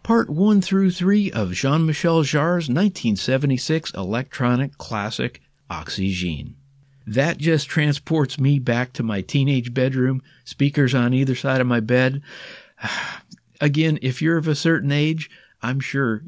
Part 1 through 3 of Jean-Michel Jarre's 1976 electronic classic, Oxygene. That just transports me back to my teenage bedroom, speakers on either side of my bed. Again, if you're of a certain age, I'm sure